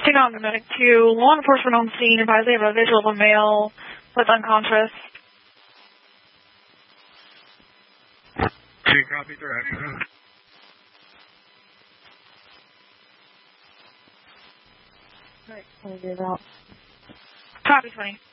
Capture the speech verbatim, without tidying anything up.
on the medic to law enforcement on scene. Advise they have a visual of a male with unconscious. Two copy direct. Right, can we do that? Copy twenty.